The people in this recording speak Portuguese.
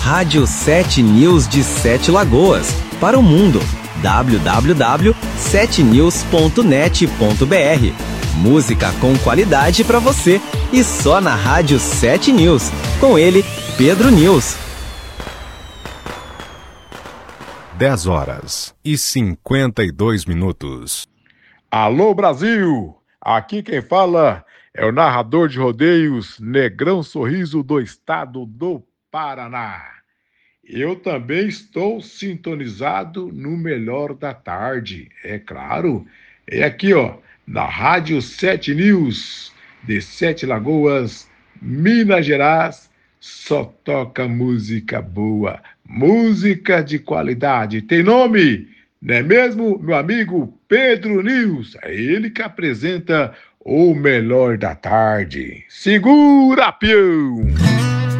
Rádio 7 News de Sete Lagoas, para o mundo. www.7news.net.br. Música com qualidade para você e só na Rádio 7 News. Com ele, Pedro News. 10h52. Alô, Brasil! Aqui quem fala é o narrador de rodeios Negrão Sorriso do estado do Paraná. Eu também estou sintonizado no Melhor da Tarde, é claro. É aqui, ó, na Rádio 7 News, de Sete Lagoas, Minas Gerais. Só toca música boa, música de qualidade. Tem nome, não é mesmo, meu amigo Pedro News? É ele que apresenta o Melhor da Tarde. Segura, peão!